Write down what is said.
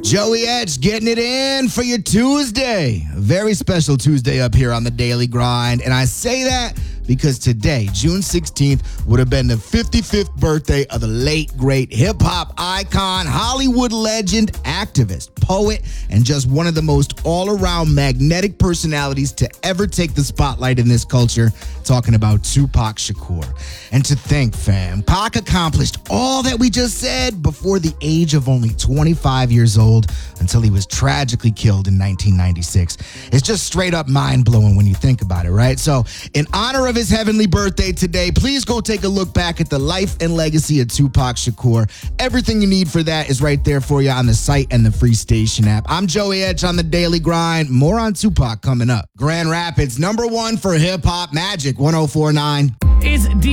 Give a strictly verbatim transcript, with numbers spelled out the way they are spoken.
Joey Edge getting it in for your Tuesday. A very special Tuesday up here on the Daily Grind. And I say that because today, June sixteenth, would have been the fifty-fifth birthday of the late, great hip-hop icon, Hollywood legend, activist, poet, and just one of the most all-around magnetic personalities to ever take the spotlight in this culture, talking about Tupac Shakur. And to think, fam, Pac accomplished all that we just said before the age of only twenty-five years old until he was tragically killed in nineteen ninety-six. It's just straight up mind-blowing when you think about it, right? So in honor of his heavenly birthday today, please go take a look back at the life and legacy of Tupac Shakur. Everything you need for that is right there for you on the site and the free station app. I'm Joey Edge on the Daily Grind. More on Tupac coming up. Grand Rapids, number one for hip-hop magic, one oh four point nine. It's D